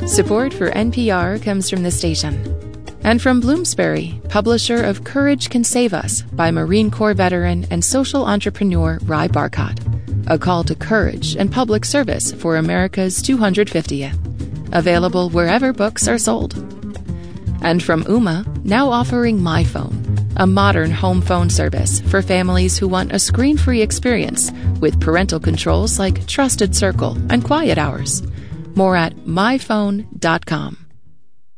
Support for NPR comes from the station. And from Bloomsbury, publisher of Courage Can Save Us by Marine Corps veteran and social entrepreneur Ry Barcott. A call to courage and public service for America's 250th. Available wherever books are sold. And from Ooma, now offering MyPhone, a modern home phone service for families who want a screen-free experience with parental controls like Trusted Circle and Quiet Hours. More at myphone.com.